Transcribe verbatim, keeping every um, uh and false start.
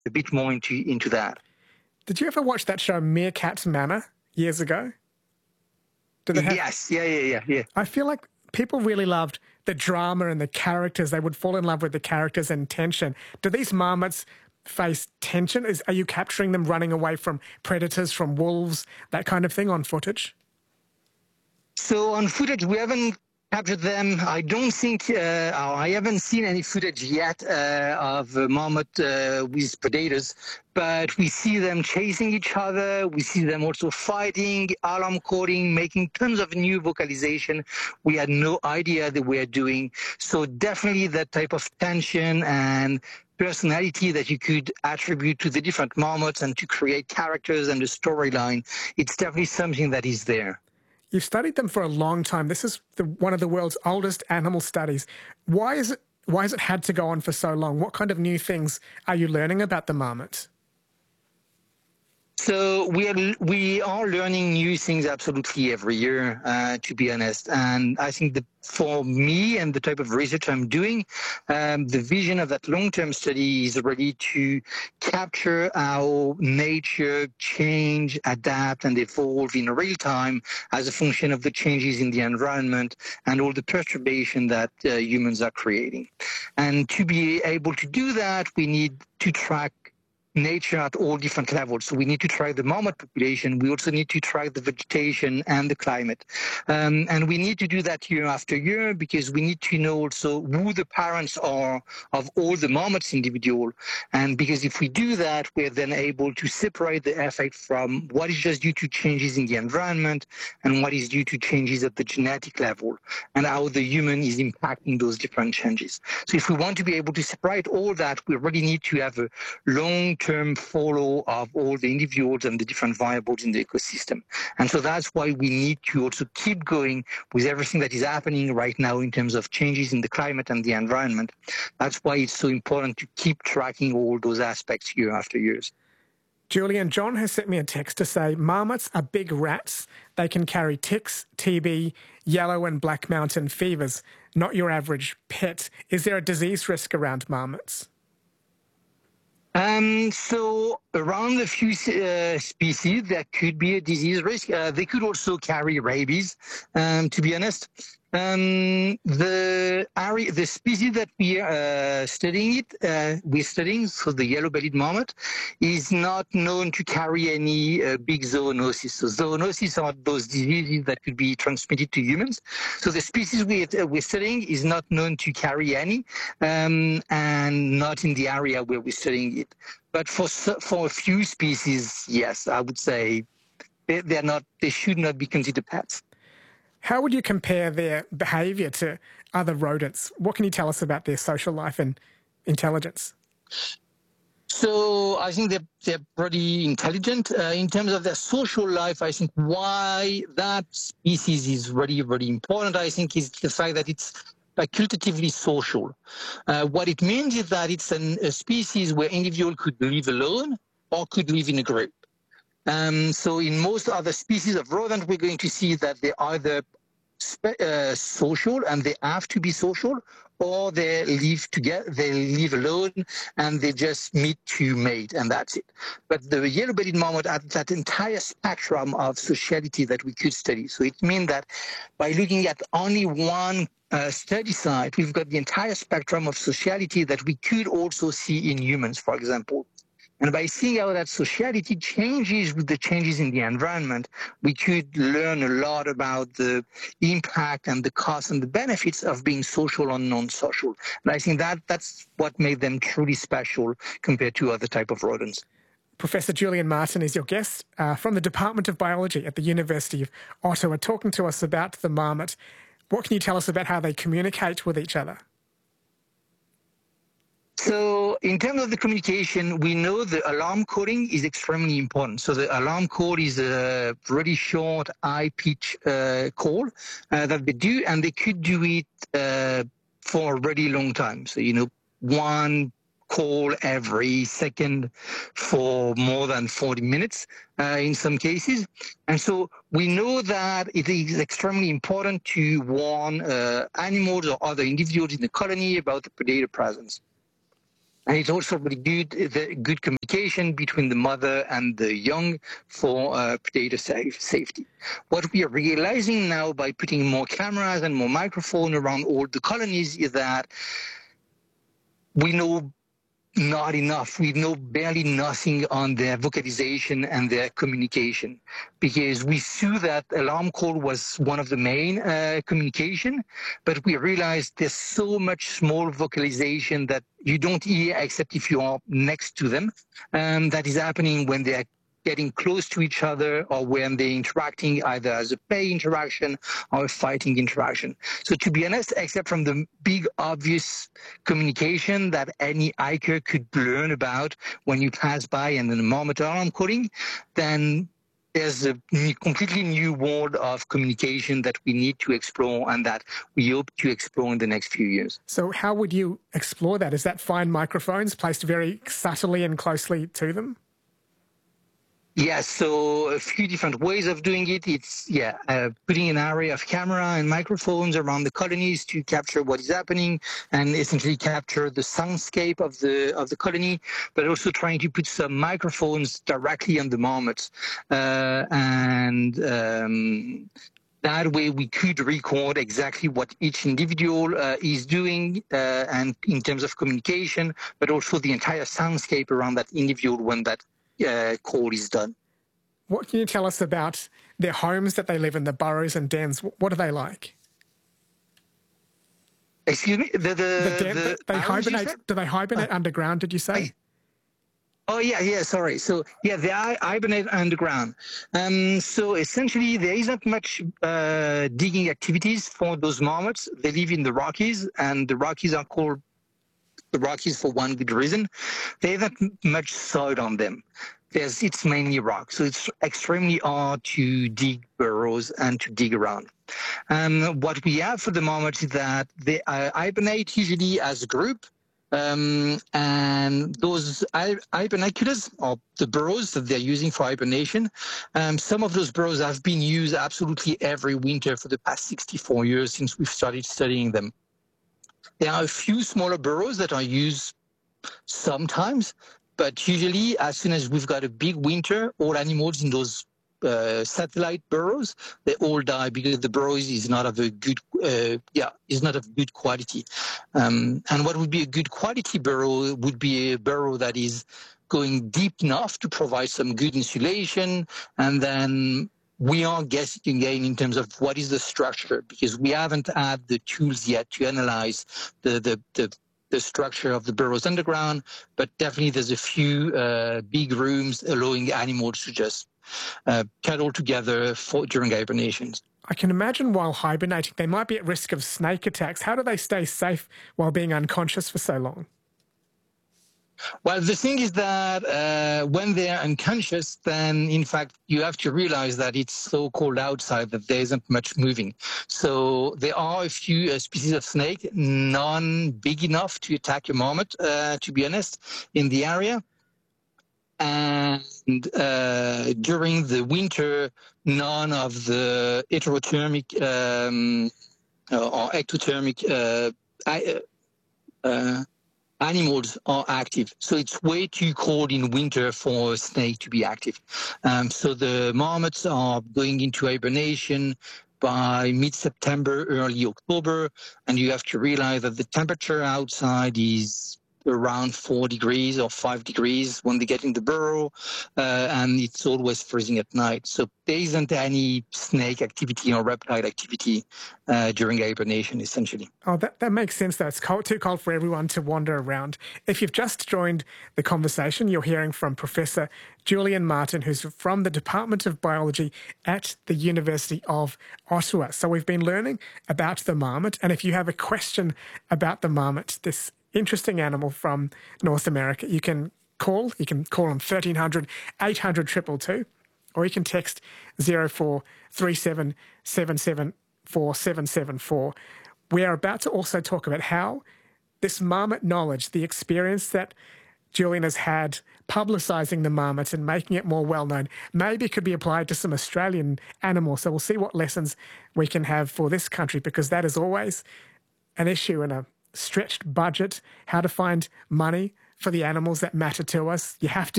a bit more into, into that. Did you ever watch that show Meerkat Manor years ago? Did they have? Yes, yeah, yeah, yeah, yeah. I feel like people really loved the drama and the characters. They would fall in love with the characters and tension. Do these marmots face tension? Is, are you capturing them running away from predators, from wolves, that kind of thing on footage? So on footage, we haven't captured them. I don't think, uh, I haven't seen any footage yet uh, of uh, marmot uh, with predators, but we see them chasing each other. We see them also fighting, alarm coding, making tons of new vocalization we had no idea they were doing. So definitely that type of tension and personality that you could attribute to the different marmots and to create characters and the storyline, it's definitely something that is there. You've studied them for a long time. This is the, one of the world's oldest animal studies. Why is it, why has it had to go on for so long? What kind of new things are you learning about the marmots? So we are we are learning new things absolutely every year, uh, to be honest. And I think that for me and the type of research I'm doing, um, the vision of that long-term study is really to capture how nature change, adapt, and evolve in real time as a function of the changes in the environment and all the perturbation that uh, humans are creating. And to be able to do that, we need to track nature at all different levels. So we need to track the marmot population. We also need to track the vegetation and the climate. Um, and we need to do that year after year because we need to know also who the parents are of all the marmots individual. And because if we do that, we're then able to separate the effect from what is just due to changes in the environment and what is due to changes at the genetic level and how the human is impacting those different changes. So if we want to be able to separate all that, we really need to have a long term follow of all the individuals and the different variables in the ecosystem. And so that's why we need to also keep going with everything that is happening right now in terms of changes in the climate and the environment. That's why it's so important to keep tracking all those aspects year after year. Julian, John has sent me a text to say marmots are big rats. They can carry ticks, T B, yellow and black mountain fevers, not your average pet. Is there a disease risk around marmots? Um, so around a few uh, species, there could be a disease risk. Uh, they could also carry rabies, um, to be honest. Um, the area, the species that we are uh, studying it, uh, we're studying, so the yellow-bellied marmot, is not known to carry any uh, big zoonosis. So zoonosis are those diseases that could be transmitted to humans. So the species we, uh, we're studying is not known to carry any, um, and not in the area where we're studying it. But for for a few species, yes, I would say they, they're not. They should not be considered pets. How would you compare their behaviour to other rodents? What can you tell us about their social life and intelligence? So I think they're, they're pretty intelligent. Uh, in terms of their social life, I think why that species is really, really important, I think, is the fact that it's facultatively social. Uh, what it means is that it's an, a species where individual could live alone or could live in a group. Um, so in most other species of rodent, we're going to see that they either spe- uh, social and they have to be social, or they live together, they live alone, and they just meet to mate, and that's it. But the yellow-bellied marmot had that entire spectrum of sociality that we could study. So it means that by looking at only one uh, study site, we've got the entire spectrum of sociality that we could also see in humans, for example. And by seeing how that sociality changes with the changes in the environment, we could learn a lot about the impact and the costs and the benefits of being social or non-social. And I think that that's what made them truly special compared to other type of rodents. Professor Julian Martin is your guest uh, from the Department of Biology at the University of Ottawa, talking to us about the marmot. What can you tell us about how they communicate with each other? So in terms of the communication, we know the alarm coding is extremely important. So the alarm code is a really short, high-pitch uh, call uh, that they do, and they could do it uh, for a really long time. So, you know, one call every second for more than forty minutes uh, in some cases. And so we know that it is extremely important to warn uh, animals or other individuals in the colony about the predator presence. And it's also really good, the good communication between the mother and the young for uh, predator safe, safety. What we are realizing now by putting more cameras and more microphone around all the colonies is that we know not enough. We know barely nothing on their vocalization and their communication, because we saw that alarm call was one of the main uh, communication, but we realized there's so much small vocalization that you don't hear except if you are next to them. Um, that is happening when they're getting close to each other or when they're interacting either as a play interaction or a fighting interaction. So to be honest, except from the big obvious communication that any hiker could learn about when you pass by and then the marmot alarm calling, then there's a completely new world of communication that we need to explore and that we hope to explore in the next few years. So how would you explore that? Is that fine microphones placed very subtly and closely to them? Yes, so a few different ways of doing it. It's, yeah, uh, putting an array of camera and microphones around the colonies to capture what is happening and essentially capture the soundscape of the of the colony, but also trying to put some microphones directly on the marmots. Uh, and um, that way we could record exactly what each individual uh, is doing uh, and in terms of communication, but also the entire soundscape around that individual when that Uh, call is done. What can you tell us about their homes that they live in, the burrows and dens? What are they like? Excuse me? The, the, the den, the they hibernate. Do they hibernate uh, underground, did you say? I, oh, yeah, yeah, sorry. So, yeah, they hibernate underground. Um, so, essentially, there isn't much uh, digging activities for those marmots. They live in the Rockies, and the Rockies are called the Rockies for one good reason. They haven't much soil on them. There's, it's mainly rock, so it's extremely hard to dig burrows and to dig around. Um, what we have for the moment is that they uh, hibernate usually as a group, um, and those hibernaculars, or the burrows that they're using for hibernation, um, some of those burrows have been used absolutely every winter for the past sixty-four years since we've started studying them. There are a few smaller burrows that are used sometimes, but usually as soon as we've got a big winter, all animals in those uh, satellite burrows, they all die because the burrows is not of a good, uh, yeah, is not of good quality. Um, and what would be a good quality burrow would be a burrow that is going deep enough to provide some good insulation, and then we are guessing again in terms of what is the structure, because we haven't had the tools yet to analyze the, the, the, the structure of the burrows underground, but definitely there's a few uh, big rooms allowing animals to just uh, cuddle together for, during hibernations. I can imagine while hibernating, they might be at risk of snake attacks. How do they stay safe while being unconscious for so long? Well, the thing is that uh, when they're unconscious, then in fact you have to realize that it's so cold outside that there isn't much moving. So there are a few uh, species of snake, none big enough to attack a marmot, uh, to be honest, in the area. And uh, during the winter, none of the heterothermic um, or ectothermic uh, uh, animals are active. So it's way too cold in winter for a snake to be active. Um, so the marmots are going into hibernation by mid-September, early October, and you have to realize that the temperature outside is around four degrees or five degrees when they get in the burrow, uh, and it's always freezing at night. So there isn't any snake activity or reptile activity uh, during hibernation, essentially. Oh, that, that makes sense, though. It's cold, too cold for everyone to wander around. If you've just joined the conversation, you're hearing from Professor Julian Martin, who's from the Department of Biology at the University of Ottawa. So we've been learning about the marmot, and if you have a question about the marmot, this interesting animal from North America, you can call. You can call on thirteen hundred, eight hundred, two two two, or you can text zero four three seven seven seven four seven seven four. We are about to also talk about how this marmot knowledge, the experience that Julian has had publicising the marmot and making it more well-known, maybe could be applied to some Australian animals. So we'll see what lessons we can have for this country, because that is always an issue in a stretched budget, how to find money for the animals that matter to us. You have to